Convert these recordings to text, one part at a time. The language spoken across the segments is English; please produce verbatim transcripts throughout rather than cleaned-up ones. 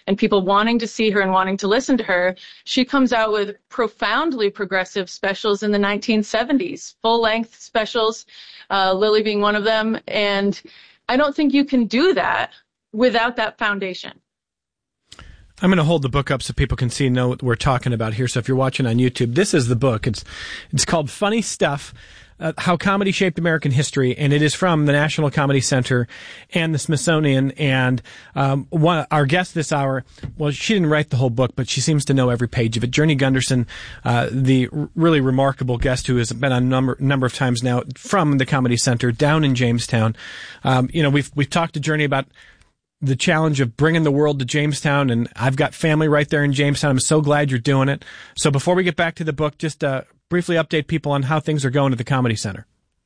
and people wanting to see her and wanting to listen to her, she comes out with profoundly progressive specials in the nineteen seventies, full-length specials, uh, Lily being one of them. And I don't think you can do that without that foundation. I'm going to hold the book up so people can see and know what we're talking about here. So if you're watching on YouTube, this is the book. It's it's called Funny Stuff, uh, How Comedy Shaped American History, and it is from the National Comedy Center and the Smithsonian. And um, one our guest this hour, well, she didn't write the whole book, but she seems to know every page of it. Journey Gunderson, uh, the r- really remarkable guest who has been on a number, number of times now from the Comedy Center down in Jamestown. Um, you know, we've we've talked to Journey about the challenge of bringing the world to Jamestown, and I've got family right there in Jamestown. I'm so glad you're doing it. So before we get back to the book, just uh, briefly update people on how things are going at the Comedy Center.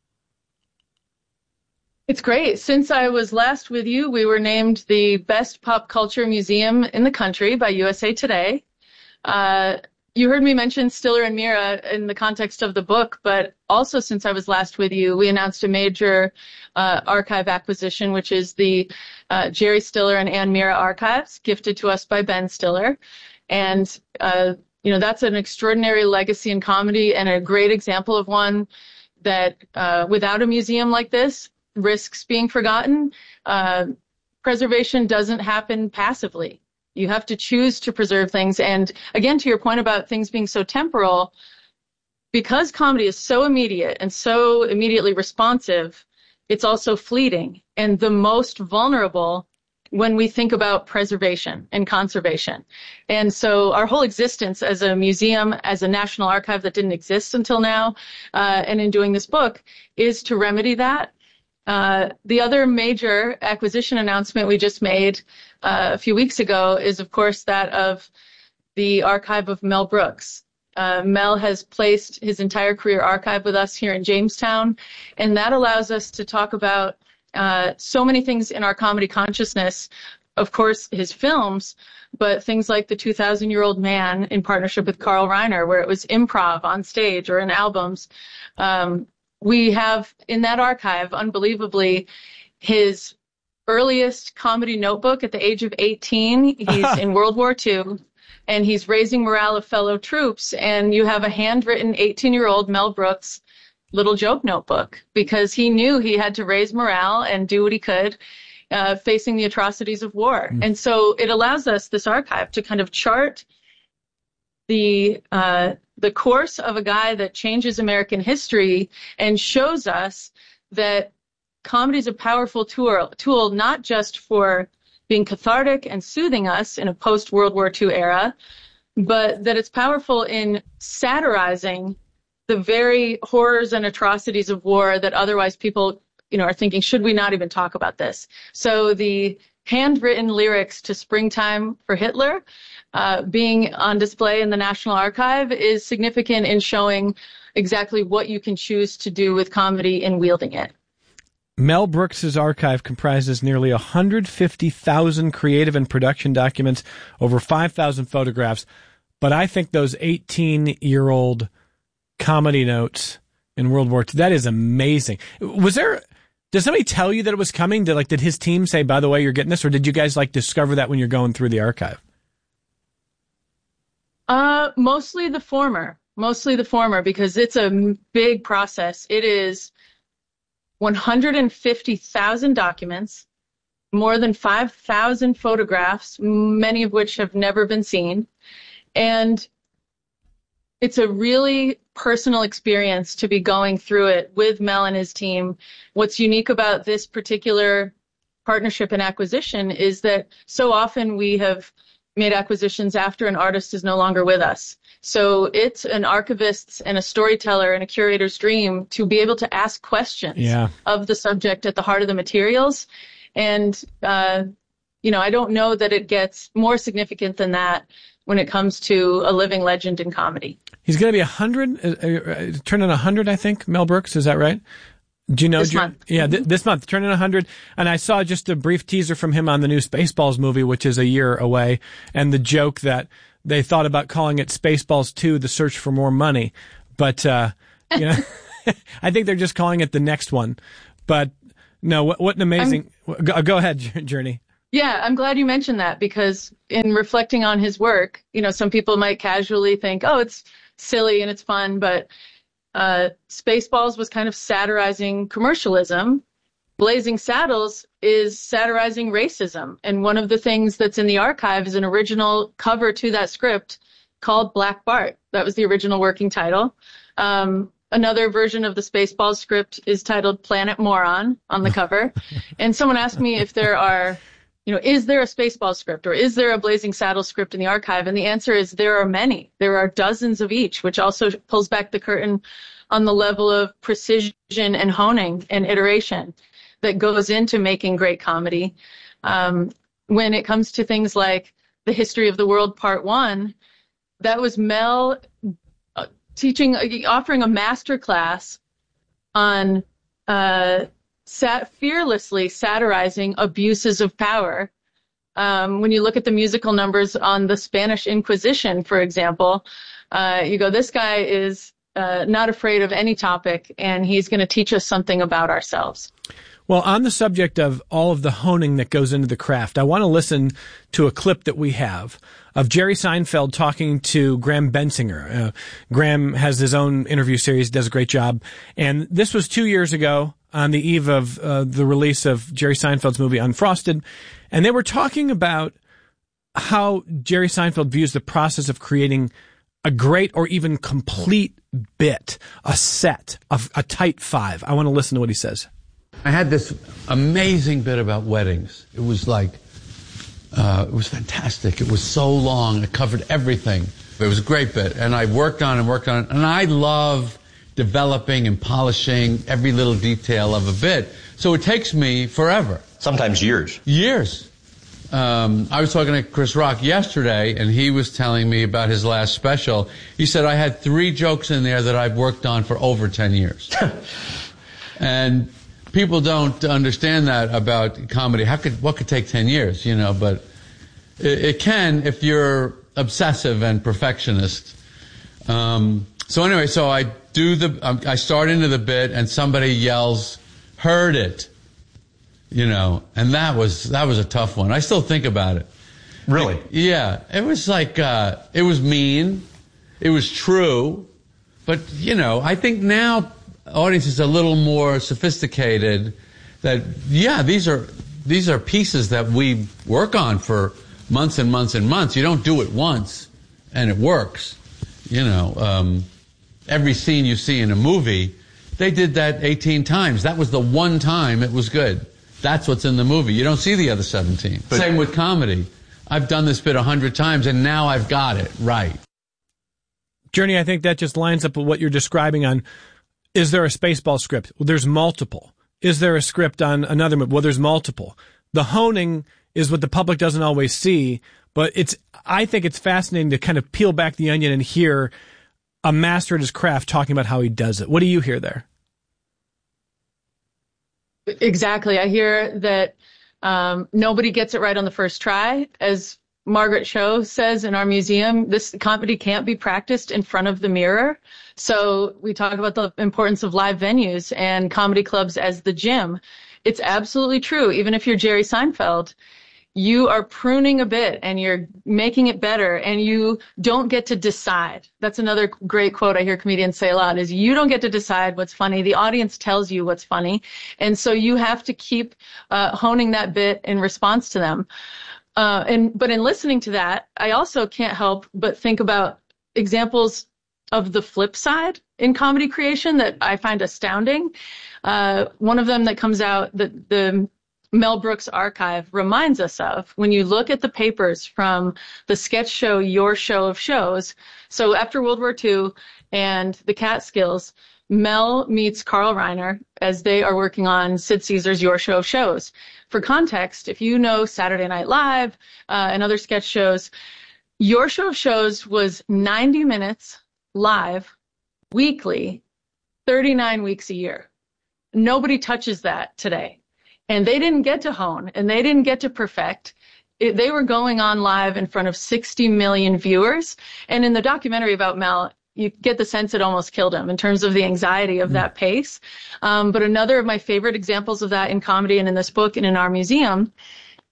It's great. Since I was last with you, we were named the best pop culture museum in the country by U S A Today. Uh, you heard me mention Stiller and Meara in the context of the book, but also since I was last with you, we announced a major uh, archive acquisition, which is the uh, Jerry Stiller and Ann Meara archives, gifted to us by Ben Stiller. And, uh, you know, that's an extraordinary legacy in comedy and a great example of one that uh, without a museum like this risks being forgotten. Uh, preservation doesn't happen passively. You have to choose to preserve things. And again, to your point about things being so temporal, because comedy is so immediate and so immediately responsive, it's also fleeting and the most vulnerable when we think about preservation and conservation. And so our whole existence as a museum, as a national archive that didn't exist until now, uh, and in doing this book, is to remedy that. Uh, the other major acquisition announcement we just made uh, a few weeks ago is, of course, that of the archive of Mel Brooks. Uh, Mel has placed his entire career archive with us here in Jamestown, and that allows us to talk about uh, so many things in our comedy consciousness. Of course, his films, but things like The two thousand Year Old Man in partnership with Carl Reiner, where it was improv on stage or in albums. Um, We have in that archive, unbelievably, his earliest comedy notebook at the age of eighteen. He's in World War Two, and he's raising morale of fellow troops. And you have a handwritten eighteen-year-old Mel Brooks little joke notebook because he knew he had to raise morale and do what he could uh, facing the atrocities of war. Mm. And so it allows us, this archive, to kind of chart the uh, the course of a guy that changes American history and shows us that comedy is a powerful tool, tool not just for being cathartic and soothing us in a post-World War Two era, but that it's powerful in satirizing the very horrors and atrocities of war that otherwise people, you know, are thinking, should we not even talk about this? So the handwritten lyrics to Springtime for Hitler uh, being on display in the National Archive is significant in showing exactly what you can choose to do with comedy in wielding it. Mel Brooks' archive comprises nearly one hundred fifty thousand creative and production documents, over five thousand photographs. But I think those eighteen-year-old comedy notes in World War Two, that is amazing. Was there... Did somebody tell you that it was coming? Did like did his team say, by the way, you're getting this, or did you guys like discover that when you're going through the archive? Uh, mostly the former. Mostly the former, because it's a big process. It is one hundred fifty thousand documents, more than five thousand photographs, many of which have never been seen, and it's a really personal experience to be going through it with Mel and his team. What's unique about this particular partnership and acquisition is that so often we have made acquisitions after an artist is no longer with us. So it's an archivist's and a storyteller and a curator's dream to be able to ask questions yeah. of the subject at the heart of the materials. And, uh, you know, I don't know that it gets more significant than that when it comes to a living legend in comedy. He's going to be one hundred, uh, uh, turning one hundred, I think, Mel Brooks, is that right? Do you know? This do you, month. Yeah, th- this month, turning one hundred. And I saw just a brief teaser from him on the new Spaceballs movie, which is a year away, and the joke that they thought about calling it Spaceballs two, The Search for More Money. But, uh, you know, I think they're just calling it the next one. But, no, what, what an amazing... Go, go ahead, Journey. Yeah, I'm glad you mentioned that, because in reflecting on his work, you know, some people might casually think, oh, it's silly and it's fun, but uh, Spaceballs was kind of satirizing commercialism. Blazing Saddles is satirizing racism. And one of the things that's in the archive is an original cover to that script called Black Bart. That was the original working title. Um, another version of the Spaceballs script is titled Planet Moron on the cover. And someone asked me if there are, you know, is there a Spaceballs script or is there a Blazing Saddles script in the archive? And the answer is there are many. There are dozens of each, which also pulls back the curtain on the level of precision and honing and iteration that goes into making great comedy. Um, when it comes to things like The History of the World Part One, that was Mel uh, teaching, uh, offering a master class on uh, sat- fearlessly satirizing abuses of power. Um, when you look at the musical numbers on the Spanish Inquisition, for example, uh, you go, this guy is uh, not afraid of any topic, and he's going to teach us something about ourselves. Well, on the subject of all of the honing that goes into the craft, I want to listen to a clip that we have of Jerry Seinfeld talking to Graham Bensinger. Uh, Graham has his own interview series, does a great job. And this was two years ago on the eve of uh, the release of Jerry Seinfeld's movie Unfrosted. And they were talking about how Jerry Seinfeld views the process of creating a great or even complete bit, a set, a, a tight five. I want to listen to what he says. I had this amazing bit about weddings. It was like, uh, it was fantastic. It was so long. It covered everything. It was a great bit. And I worked on and worked on it. And I love developing and polishing every little detail of a bit. So it takes me forever. Sometimes years. Years. Um, I was talking to Chris Rock yesterday, and he was telling me about his last special. He said, I had three jokes in there that I've worked on for over ten years. And people don't understand that about comedy. How could, what could take ten years, you know, but it, it can if you're obsessive and perfectionist. Um, so anyway, so I do the, um, I start into the bit and somebody yells, heard it, you know, and that was, that was a tough one. I still think about it. Really? It, yeah. It was like, uh, it was mean. It was true. But, you know, I think now audience is a little more sophisticated, that, yeah, these are these are pieces that we work on for months and months and months. You don't do it once and it works. You know, um, every scene you see in a movie, they did that eighteen times. That was the one time it was good. That's what's in the movie. You don't see the other seventeen. But same with comedy. I've done this bit a hundred times and now I've got it right. Journey, I think that just lines up with what you're describing on, is there a Spaceball script? Well, there's multiple. Is there a script on another movie? Well, there's multiple. The honing is what the public doesn't always see, but it's, I think it's fascinating to kind of peel back the onion and hear a master at his craft talking about how he does it. What do you hear there? Exactly. I hear that um, nobody gets it right on the first try. As Margaret Cho says in our museum, this comedy can't be practiced in front of the mirror. So we talk about the importance of live venues and comedy clubs as the gym. It's absolutely true. Even if you're Jerry Seinfeld, you are pruning a bit and you're making it better, and you don't get to decide. That's another great quote I hear comedians say a lot, is you don't get to decide what's funny. The audience tells you what's funny. And so you have to keep uh, honing that bit in response to them. Uh, and, but in listening to that, I also can't help but think about examples of the flip side in comedy creation that I find astounding. Uh, one of them that comes out that the Mel Brooks archive reminds us of, when you look at the papers from the sketch show Your Show of Shows. So after World War Two and the Catskills, Mel meets Carl Reiner as they are working on Sid Caesar's Your Show of Shows. For context, if you know Saturday Night Live uh, and other sketch shows, Your Show of Shows was ninety minutes live, weekly, thirty-nine weeks a year. Nobody touches that today. And they didn't get to hone, and they didn't get to perfect. It, they were going on live in front of sixty million viewers. And in the documentary about Mel, you get the sense it almost killed him in terms of the anxiety of that pace. Um, but another of my favorite examples of that in comedy and in this book and in our museum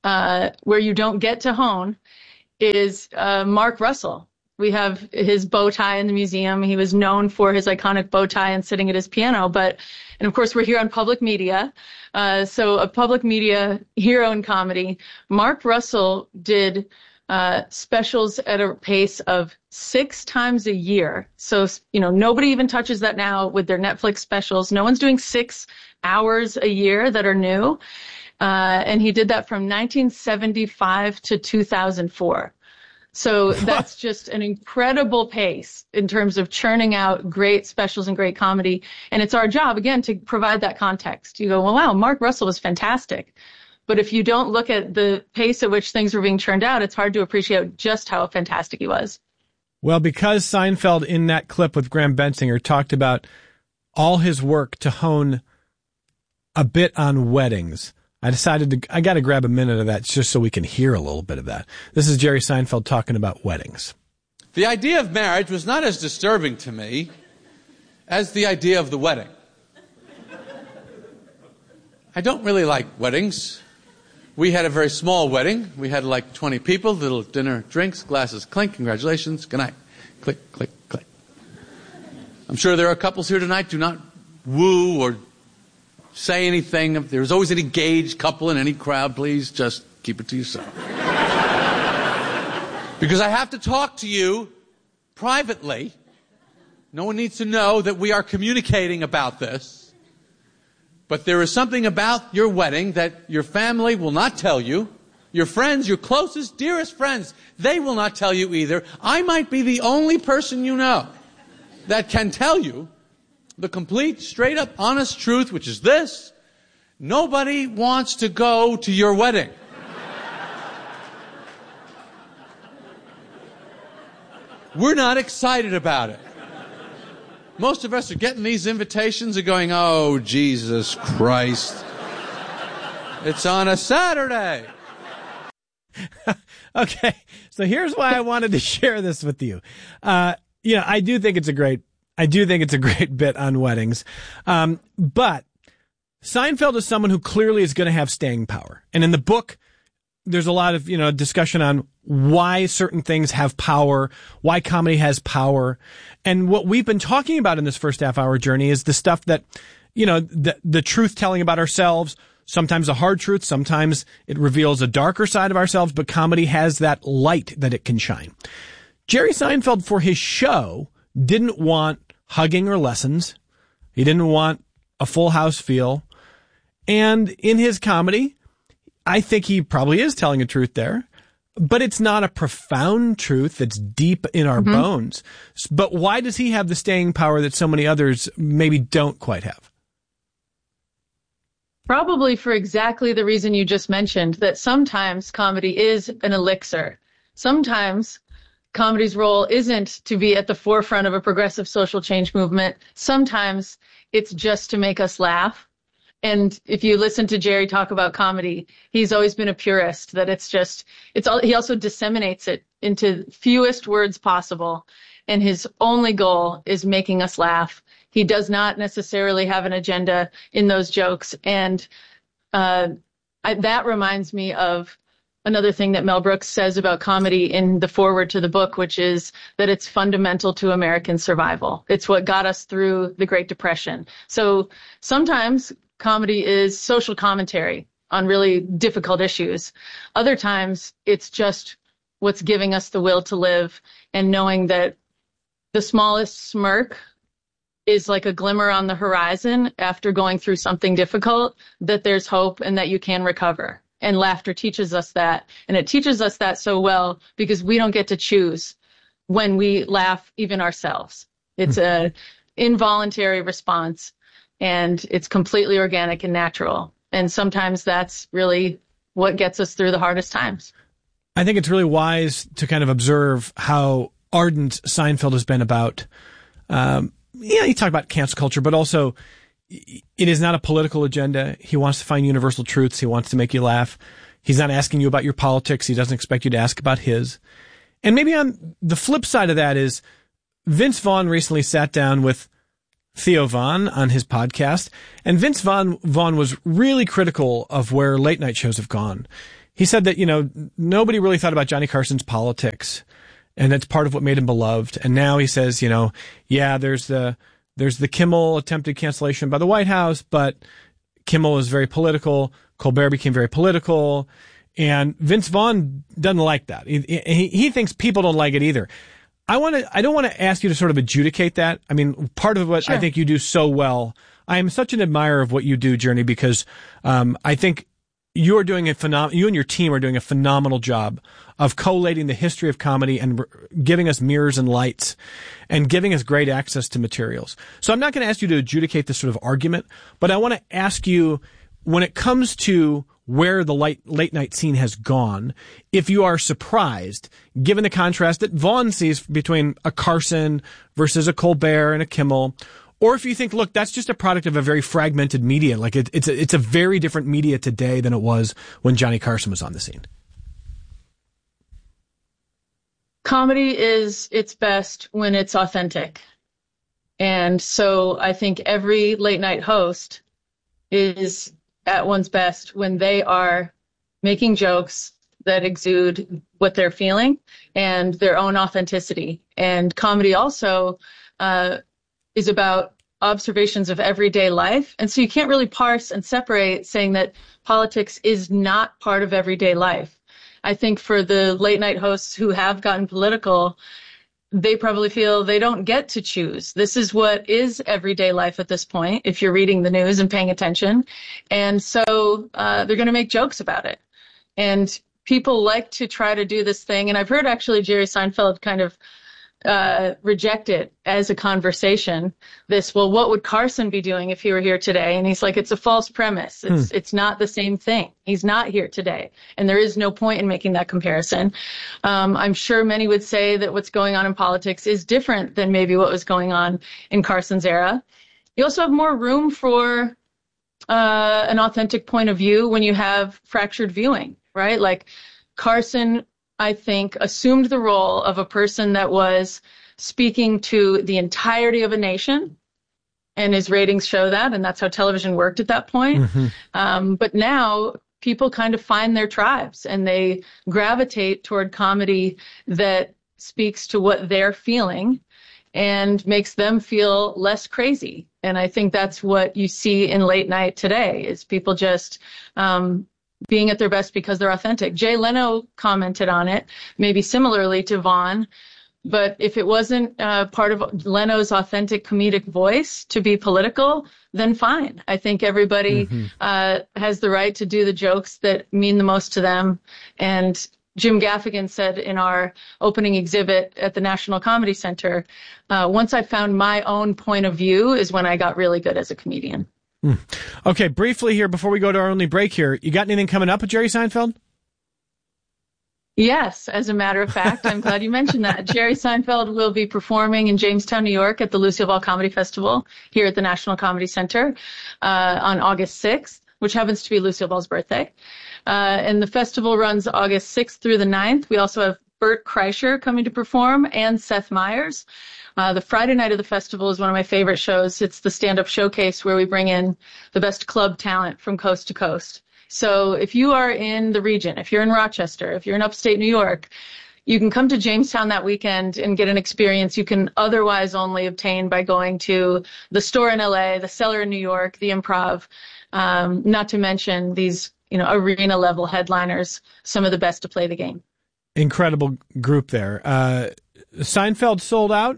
uh, where you don't get to hone is uh, Mark Russell. We have his bow tie in the museum. He was known for his iconic bow tie and sitting at his piano. But, and of course, we're here on public media. Uh, so a public media hero in comedy. Mark Russell did uh, specials at a pace of six times a year. So, you know, nobody even touches that now with their Netflix specials. No one's doing six hours a year that are new. Uh, and he did that from nineteen seventy-five to two thousand four. So that's just an incredible pace in terms of churning out great specials and great comedy. And it's our job, again, to provide that context. You go, well, wow, Mark Russell was fantastic. But if you don't look at the pace at which things were being churned out, it's hard to appreciate just how fantastic he was. Well, because Seinfeld in that clip with Graham Bensinger talked about all his work to hone a bit on weddings, I decided to, I got to grab a minute of that just so we can hear a little bit of that. This is Jerry Seinfeld talking about weddings. The idea of marriage was not as disturbing to me as the idea of the wedding. I don't really like weddings. We had a very small wedding. We had like twenty people, little dinner, drinks, glasses clink, congratulations, good night. Click, click, click. I'm sure there are couples here tonight do not woo or say anything. If there's always an engaged couple in any crowd, please just keep it to yourself. Because I have to talk to you privately. No one needs to know that we are communicating about this. But there is something about your wedding that your family will not tell you. Your friends, your closest, dearest friends, they will not tell you either. I might be the only person you know that can tell you the complete, straight up, honest truth, which is this: nobody wants to go to your wedding. We're not excited about it. Most of us are getting these invitations and going, oh, Jesus Christ. It's on a Saturday. Okay, so here's why I wanted to share this with you. Uh, you know, I do think it's a great I do think it's a great bit on weddings. Um, but Seinfeld is someone who clearly is going to have staying power. And in the book, there's a lot of, you know, discussion on why certain things have power, why comedy has power. And what we've been talking about in this first half hour journey is the stuff that, you know, the, the truth telling about ourselves, sometimes a hard truth, sometimes it reveals a darker side of ourselves, but comedy has that light that it can shine. Jerry Seinfeld, for his show, didn't want hugging or lessons. He didn't want a Full House feel. And in his comedy, I think he probably is telling a truth there, but it's not a profound truth that's deep in our mm-hmm. bones. But why does he have the staying power that so many others maybe don't quite have? Probably for exactly the reason you just mentioned, that sometimes comedy is an elixir. Sometimes comedy's role isn't to be at the forefront of a progressive social change movement. Sometimes it's just to make us laugh. And if you listen to Jerry talk about comedy, he's always been a purist, that it's just, it's all, he also disseminates it into fewest words possible. And his only goal is making us laugh. He does not necessarily have an agenda in those jokes. And uh, I, that reminds me of another thing that Mel Brooks says about comedy in the foreword to the book, which is that it's fundamental to American survival. It's what got us through the Great Depression. So sometimes comedy is social commentary on really difficult issues. Other times it's just what's giving us the will to live, and knowing that the smallest smirk is like a glimmer on the horizon after going through something difficult, that there's hope and that you can recover. And laughter teaches us that. And it teaches us that so well because we don't get to choose when we laugh even ourselves. It's a involuntary response, and it's completely organic and natural. And sometimes that's really what gets us through the hardest times. I think it's really wise to kind of observe how ardent Seinfeld has been about, um, yeah, you talk about cancel culture, but also it is not a political agenda. He wants to find universal truths. He wants to make you laugh. He's not asking you about your politics. He doesn't expect you to ask about his. And maybe on the flip side of that is Vince Vaughn recently sat down with Theo Von on his podcast, and Vince Vaughn, Vaughn was really critical of where late night shows have gone. he said that, you know, nobody really thought about Johnny Carson's politics, and that's part of what made him beloved. And now he says, you know, yeah, there's the there's the Kimmel attempted cancellation by the White House, but Kimmel is very political. Colbert became very political. And Vince Vaughn doesn't like that. He, he, he thinks people don't like it either. I want to, I don't want to ask you to sort of adjudicate that. I mean, part of what Sure. I think you do so well, I am such an admirer of what you do, Journey, because, um, I think you're doing a phenom- you and your team are doing a phenomenal job of collating the history of comedy and r- giving us mirrors and lights and giving us great access to materials. So I'm not going to ask you to adjudicate this sort of argument, but I want to ask you, when it comes to where the late, late night scene has gone, if you are surprised, given the contrast that Vaughn sees between a Carson versus a Colbert and a Kimmel, or if you think, look, that's just a product of a very fragmented media. Like it, it's a, it's a very different media today than it was when Johnny Carson was on the scene. Comedy is its best when it's authentic. And so I think every late night host is at one's best when they are making jokes that exude what they're feeling and their own authenticity. And comedy also uh, is about observations of everyday life. And so you can't really parse and separate saying that politics is not part of everyday life. I think for the late night hosts who have gotten political, they probably feel they don't get to choose. This is what is everyday life at this point, if you're reading the news and paying attention. And so uh, they're going to make jokes about it. And people like to try to do this thing. And I've heard actually Jerry Seinfeld kind of uh, reject it as a conversation. This, well, what would Carson be doing if he were here today? And he's like, it's a false premise. It's hmm. it's not the same thing. He's not here today. And there is no point in making that comparison. Um, I'm sure many would say that what's going on in politics is different than maybe what was going on in Carson's era. You also have more room for uh, an authentic point of view when you have fractured viewing, right? Like Carson, I think, assumed the role of a person that was speaking to the entirety of a nation, and his ratings show that, and that's how television worked at that point. Mm-hmm. Um, but now people kind of find their tribes, and they gravitate toward comedy that speaks to what they're feeling and makes them feel less crazy. And I think that's what you see in late night today, is people just um, being at their best because they're authentic. Jay Leno commented on it, maybe similarly to Vaughn, but if it wasn't uh, part of Leno's authentic comedic voice to be political, then fine. I think everybody mm-hmm. uh, has the right to do the jokes that mean the most to them. And Jim Gaffigan said in our opening exhibit at the National Comedy Center, uh, once I found my own point of view is when I got really good as a comedian. Mm. Okay, briefly here, before we go to our only break here, you got anything coming up with Jerry Seinfeld? Yes, as a matter of fact, I'm glad you mentioned that. Jerry Seinfeld will be performing in Jamestown, New York at the Lucille Ball Comedy Festival here at the National Comedy Center uh, on August sixth, which happens to be Lucille Ball's birthday. Uh, and the festival runs August sixth through the ninth. We also have Bert Kreischer coming to perform and Seth Meyers. Uh, the Friday night of the festival is one of my favorite shows. It's the stand-up showcase where we bring in the best club talent from coast to coast. So if you are in the region, if you're in Rochester, if you're in upstate New York, you can come to Jamestown that weekend and get an experience you can otherwise only obtain by going to the Store in L A, the Cellar in New York, the Improv, um, not to mention these, you know, arena level headliners, some of the best to play the game. Incredible group there. Uh, Seinfeld sold out?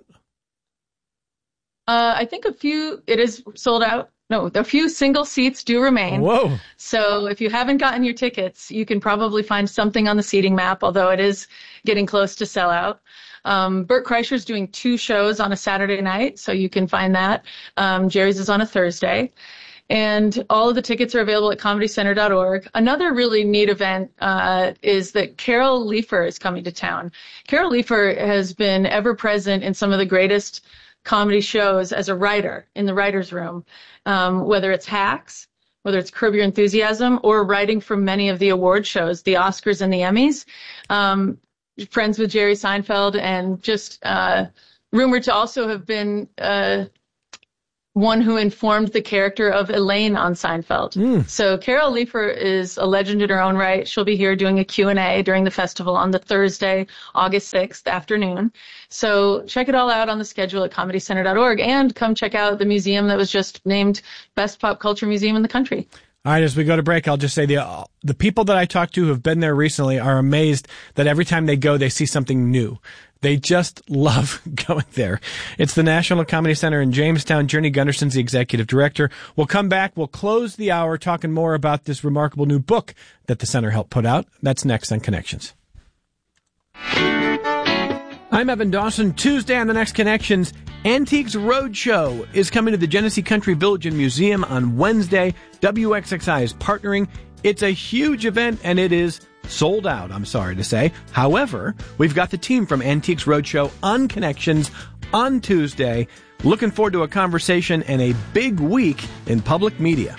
Uh, I think a few, it is sold out. No, a few single seats do remain. Whoa. So if you haven't gotten your tickets, you can probably find something on the seating map, although it is getting close to sell out. Um, Bert Kreischer's doing two shows on a Saturday night, so you can find that. Um, Jerry's is on a Thursday. And all of the tickets are available at comedy center dot org. Another really neat event uh, is that Carol Leifer is coming to town. Carol Leifer has been ever present in some of the greatest comedy shows as a writer in the writer's room, um, whether it's Hacks, whether it's Curb Your Enthusiasm, or writing for many of the award shows, the Oscars and the Emmys. Um, friends with Jerry Seinfeld, and just uh, rumored to also have been uh, one who informed the character of Elaine on Seinfeld. Mm. So Carol Leifer is a legend in her own right. She'll be here doing a Q and A during the festival on the Thursday, August sixth afternoon. So check it all out on the schedule at comedy center dot org, and come check out the museum that was just named Best Pop Culture Museum in the country. All right, as we go to break, I'll just say the uh, the people that I talked to who have been there recently are amazed that every time they go, they see something new. They just love going there. It's the National Comedy Center in Jamestown. Journey Gunderson's the executive director. We'll come back. We'll close the hour talking more about this remarkable new book that the center helped put out. That's next on Connections. I'm Evan Dawson. Tuesday on the next Connections, Antiques Roadshow is coming to the Genesee Country Village and Museum on Wednesday. W X X I is partnering. It's a huge event, and it is sold out, I'm sorry to say. However, we've got the team from Antiques Roadshow on Connections on Tuesday. Looking forward to a conversation and a big week in public media.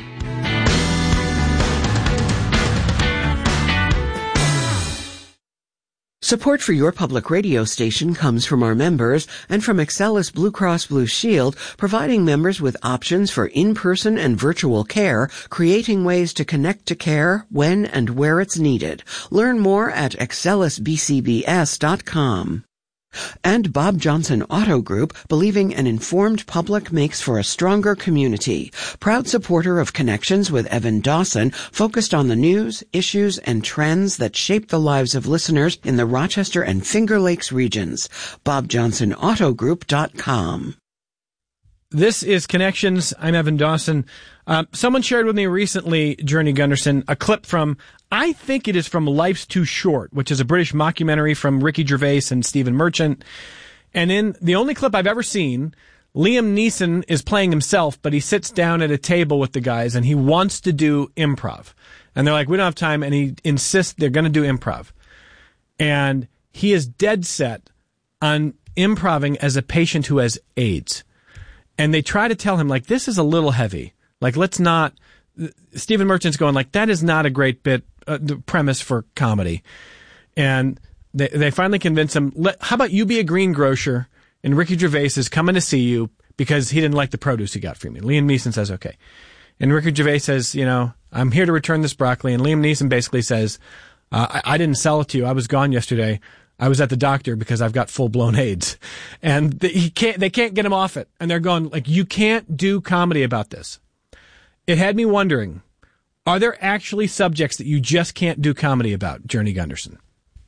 Support for your public radio station comes from our members and from Excellus Blue Cross Blue Shield, providing members with options for in-person and virtual care, creating ways to connect to care when and where it's needed. Learn more at excellus b c b s dot com. And Bob Johnson Auto Group, believing an informed public makes for a stronger community. Proud supporter of Connections with Evan Dawson, focused on the news, issues, and trends that shape the lives of listeners in the Rochester and Finger Lakes regions. bob johnson auto group dot com. This is Connections. I'm Evan Dawson. Uh, someone shared with me recently, Journey Gunderson, a clip from, I think it is from Life's Too Short, which is a British mockumentary from Ricky Gervais and Stephen Merchant. And in the only clip I've ever seen, Liam Neeson is playing himself, but he sits down at a table with the guys and he wants to do improv. And they're like, we don't have time. And he insists they're going to do improv. And he is dead set on improving as a patient who has AIDS. And they try to tell him, like, this is a little heavy. Like, let's not... Stephen Merchant's going, like, that is not a great bit, uh, the premise for comedy. And they they finally convince him, Let, how about you be a greengrocer, and Ricky Gervais is coming to see you because he didn't like the produce he got from you. Liam Neeson says, okay. And Ricky Gervais says, you know, I'm here to return this broccoli. And Liam Neeson basically says, uh, I, I didn't sell it to you. I was gone yesterday. I was at the doctor because I've got full-blown AIDS. And the, he can't, they can't get him off it. And they're going, like, you can't do comedy about this. It had me wondering, are there actually subjects that you just can't do comedy about, Journey Gunderson?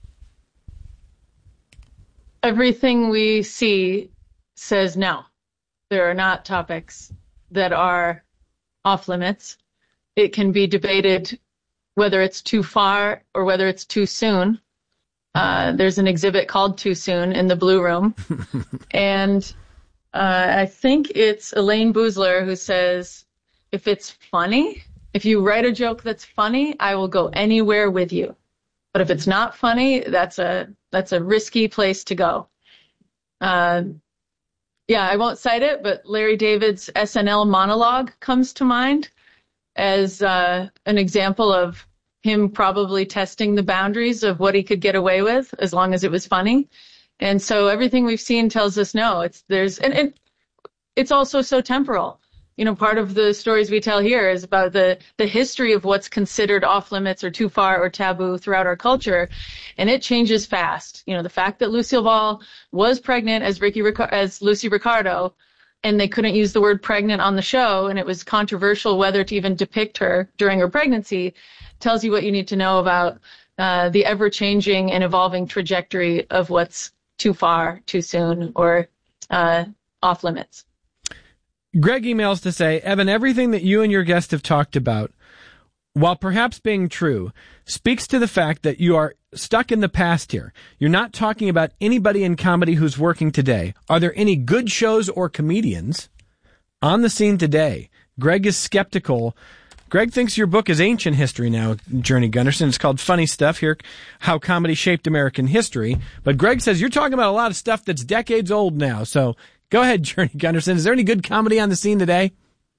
Everything we see says no. There are not topics that are off limits. It can be debated whether it's too far or whether it's too soon. Uh, there's an exhibit called Too Soon in the Blue Room. And uh, I think it's Elaine Boozler who says, if it's funny, if you write a joke that's funny, I will go anywhere with you. But if it's not funny, that's a that's a risky place to go. Uh, yeah, I won't cite it, but Larry David's S N L monologue comes to mind as uh, an example of him probably testing the boundaries of what he could get away with as long as it was funny. And so everything we've seen tells us no. It's there's and, and it's also so temporal. You know, part of the stories we tell here is about the, the history of what's considered off limits or too far or taboo throughout our culture. And it changes fast. You know, the fact that Lucille Ball was pregnant as Ricky, as Lucy Ricardo, and they couldn't use the word pregnant on the show, and it was controversial whether to even depict her during her pregnancy, tells you what you need to know about uh, the ever-changing and evolving trajectory of what's too far, too soon, or uh, off limits. Greg emails to say, Evan, everything that you and your guest have talked about, while perhaps being true, speaks to the fact that you are stuck in the past here. You're not talking about anybody in comedy who's working today. Are there any good shows or comedians on the scene today? Greg is skeptical. Greg thinks your book is ancient history now, Journey Gunderson. It's called Funny Stuff here, How Comedy Shaped American History. But Greg says you're talking about a lot of stuff that's decades old now. So go ahead, Journey Gunderson. Is there any good comedy on the scene today?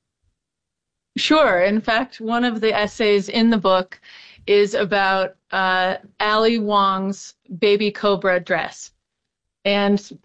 Sure. In fact, one of the essays in the book is about uh, Ali Wong's Baby Cobra dress. And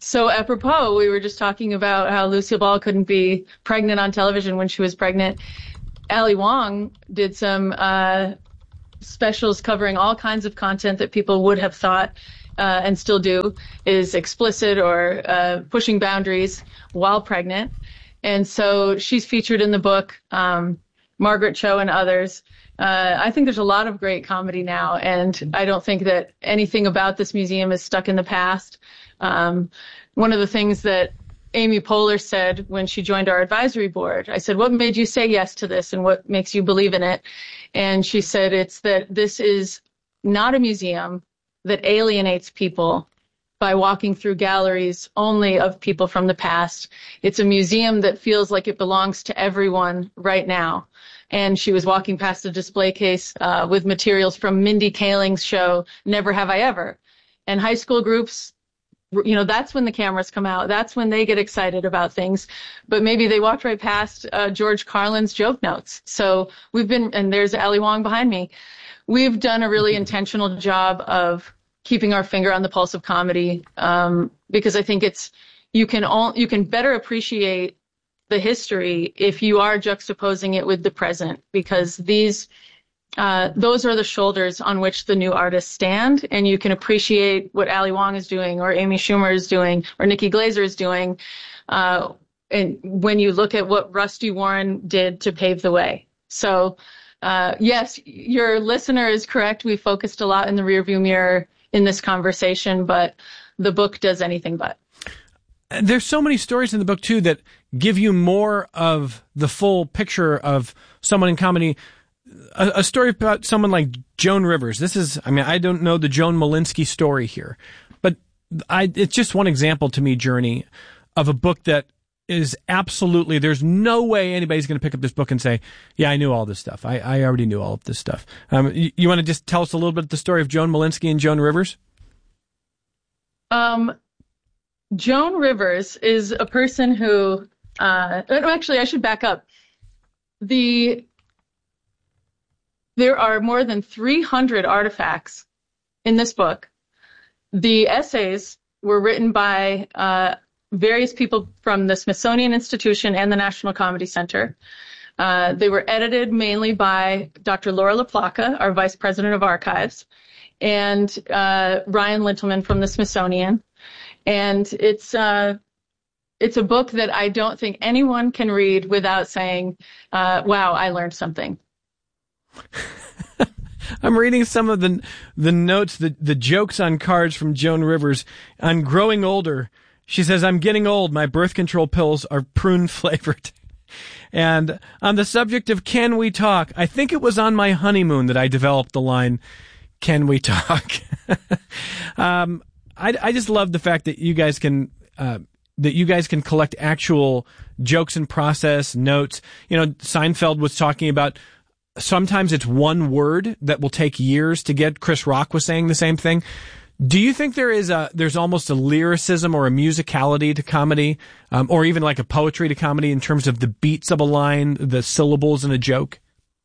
So apropos, we were just talking about how Lucille Ball couldn't be pregnant on television when she was pregnant. Ali Wong did some uh, specials covering all kinds of content that people would have thought uh, and still do is explicit or uh, pushing boundaries while pregnant. And so she's featured in the book, um, Margaret Cho and others. Uh, I think there's a lot of great comedy now, and I don't think that anything about this museum is stuck in the past. Um, one of the things that Amy Poehler said when she joined our advisory board, I said, what made you say yes to this and what makes you believe in it? And she said, it's that this is not a museum that alienates people by walking through galleries only of people from the past. It's a museum that feels like it belongs to everyone right now. And she was walking past a display case uh, with materials from Mindy Kaling's show, Never Have I Ever. And high school groups, you know, that's when the cameras come out. That's when they get excited about things. But maybe they walked right past uh, George Carlin's joke notes. So we've been, and there's Ali Wong behind me. We've done a really intentional job of keeping our finger on the pulse of comedy, um, because I think it's, you can all, you can better appreciate the history if you are juxtaposing it with the present, because these, Uh, those are the shoulders on which the new artists stand, and you can appreciate what Ali Wong is doing, or Amy Schumer is doing, or Nikki Glaser is doing, uh, and when you look at what Rusty Warren did to pave the way. So, uh, yes, your listener is correct. We focused a lot in the rearview mirror in this conversation, but the book does anything but. There's so many stories in the book, too, that give you more of the full picture of someone in comedy. A, a story about someone like Joan Rivers. This is, I mean, I don't know the Joan Malinsky story here, but I, it's just one example to me, Journey, of a book that is absolutely, there's no way anybody's going to pick up this book and say, yeah, I knew all this stuff. I, I already knew all of this stuff. Um, you, you want to just tell us a little bit the story of Joan Malinsky and Joan Rivers? Um, Joan Rivers is a person who, uh, actually, I should back up. The There are more than three hundred artifacts in this book. The essays were written by uh, various people from the Smithsonian Institution and the National Comedy Center. Uh, they were edited mainly by Doctor Laura LaPlaca, our Vice President of Archives, and uh, Ryan Lintelman from the Smithsonian. And it's uh, it's a book that I don't think anyone can read without saying, uh, wow, I learned something. I'm reading some of the the notes, the, the jokes on cards from Joan Rivers. On growing older, she says, I'm getting old. My birth control pills are prune flavored. And on the subject of Can We Talk, I think it was on my honeymoon that I developed the line, Can we talk? um, I, I just love the fact that you guys can uh, that you guys can collect actual jokes and process notes. You know, Seinfeld was talking about sometimes it's one word that will take years to get. Chris Rock was saying the same thing. Do you think there is a there's almost a lyricism or a musicality to comedy, um, or even like a poetry to comedy in terms of the beats of a line, the syllables in a joke?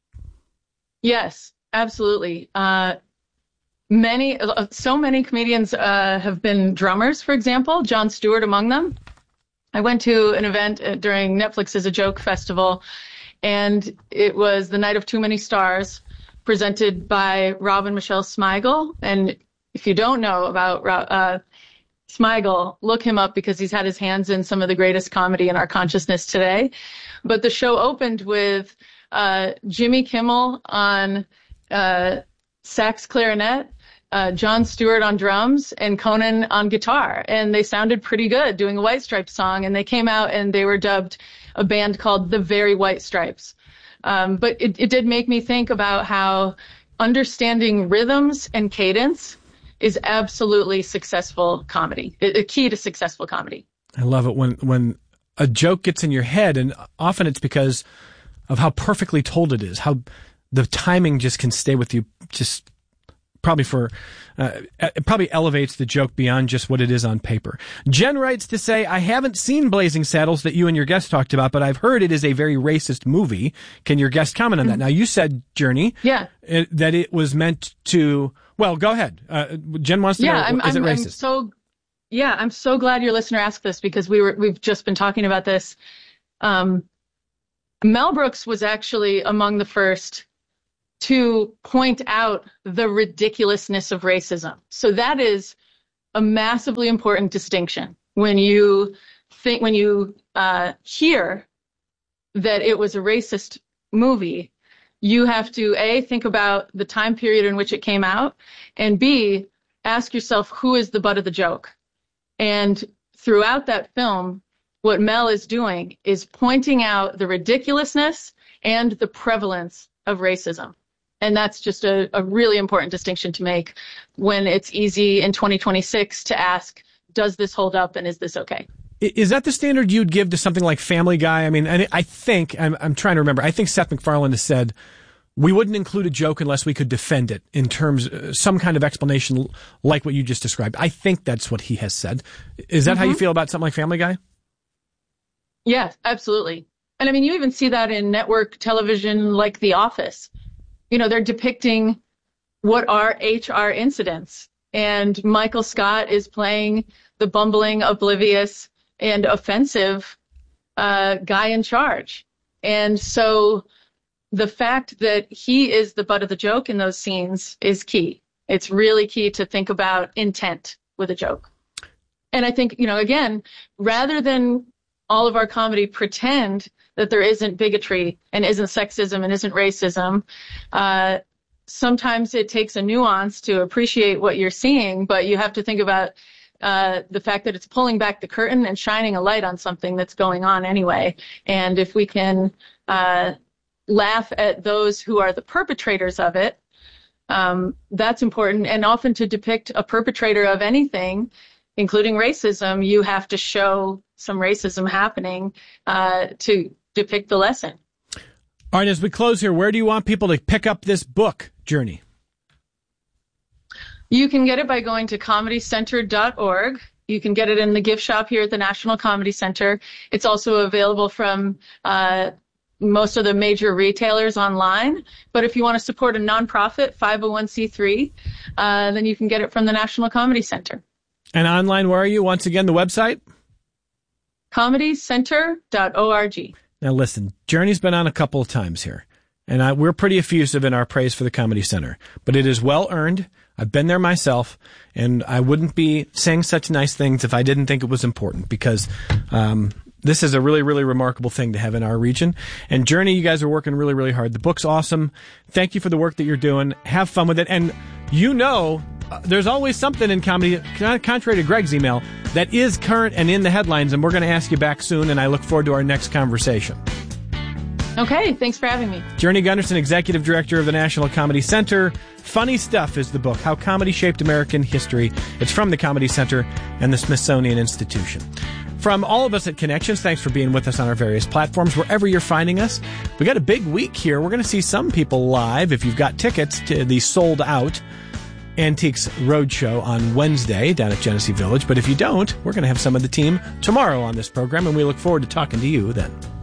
Yes, absolutely. Uh, many, uh, so many comedians uh, have been drummers, for example, Jon Stewart among them. I went to an event during Netflix's A Joke Festival, and it was the Night of Too Many Stars, presented by Rob and Michelle Smigel. And if you don't know about uh, Smigel, look him up because he's had his hands in some of the greatest comedy in our consciousness today. But the show opened with uh, Jimmy Kimmel on uh, sax clarinet, uh, Jon Stewart on drums, and Conan on guitar. And they sounded pretty good doing a White Stripes song. And they came out and they were dubbed a band called The Very White Stripes. Um, but it, it did make me think about how understanding rhythms and cadence is absolutely successful comedy, a key to successful comedy. I love it when, when a joke gets in your head, and often it's because of how perfectly told it is, how the timing just can stay with you just probably for, uh, it probably elevates the joke beyond just what it is on paper. Jen writes to say, I haven't seen Blazing Saddles that you and your guest talked about, but I've heard it is a very racist movie. Can your guest comment on that? Mm-hmm. Now, you said, Journey, yeah. it, that it was meant to, well, go ahead. Uh, Jen wants to yeah, know, I'm, is I'm, it racist? I'm so, Yeah, I'm so glad your listener asked this because we were we've just been talking about this. Um, Mel Brooks was actually among the first to point out the ridiculousness of racism. So that is a massively important distinction. When you think, when you uh, hear that it was a racist movie, you have to A, think about the time period in which it came out, and B, ask yourself, who is the butt of the joke? And throughout that film, what Mel is doing is pointing out the ridiculousness and the prevalence of racism. And that's just a, a really important distinction to make when it's easy in twenty twenty-six to ask, does this hold up and is this okay? Is that the standard you'd give to something like Family Guy? I mean, I think, I'm, I'm trying to remember, I think Seth MacFarlane has said, we wouldn't include a joke unless we could defend it in terms of some kind of explanation like what you just described. I think that's what he has said. Is that mm-hmm. how you feel about something like Family Guy? Yes, absolutely. And I mean, you even see that in network television like The Office. You know, they're depicting what are H R incidents. And Michael Scott is playing the bumbling, oblivious, and offensive uh, guy in charge. And so the fact that he is the butt of the joke in those scenes is key. It's really key to think about intent with a joke. And I think, you know, again, rather than all of our comedy pretend that there isn't bigotry and isn't sexism and isn't racism, uh, sometimes it takes a nuance to appreciate what you're seeing, but you have to think about uh, the fact that it's pulling back the curtain and shining a light on something that's going on anyway. And if we can uh, laugh at those who are the perpetrators of it, um, that's important. And often to depict a perpetrator of anything, including racism, you have to show some racism happening uh, to depict the lesson. All right, as we close here, where do you want people to pick up this book, Journey? You can get it by going to comedy center dot org. You can get it in the gift shop here at the National Comedy Center. It's also available from uh, most of the major retailers online. But if you want to support a nonprofit, five oh one c three, uh, then you can get it from the National Comedy Center. And online, where are you? Once again, the website? comedy center dot org. Now listen, Journey's been on a couple of times here, and I, we're pretty effusive in our praise for the Comedy Center, but it is well earned. I've been there myself, and I wouldn't be saying such nice things if I didn't think it was important, because um, this is a really, really remarkable thing to have in our region. And Journey, you guys are working really, really hard. The book's awesome. Thank you for the work that you're doing. Have fun with it. And you know, uh, there's always something in comedy, contrary to Greg's email, that is current and in the headlines, and we're going to ask you back soon, and I look forward to our next conversation. Okay, thanks for having me. Journey Gunderson, Executive Director of the National Comedy Center. Funny Stuff is the book, How Comedy Shaped American History. It's from the Comedy Center and the Smithsonian Institution. From all of us at Connections, thanks for being with us on our various platforms, wherever you're finding us. We got a big week here. We're going to see some people live, if you've got tickets, to the sold-out Antiques Roadshow on Wednesday down at Genesee Village. But if you don't, we're going to have some of the team tomorrow on this program, and we look forward to talking to you then.